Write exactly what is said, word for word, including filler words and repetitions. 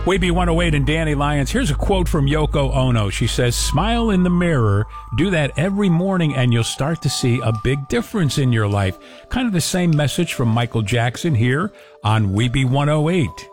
Weeby one oh eight and Danny Lyons. Here's a quote from Yoko Ono. She says, smile in the mirror. Do that every morning and you'll start to see a big difference in your life. Kind of the same message from Michael Jackson here on Weeby one oh eight.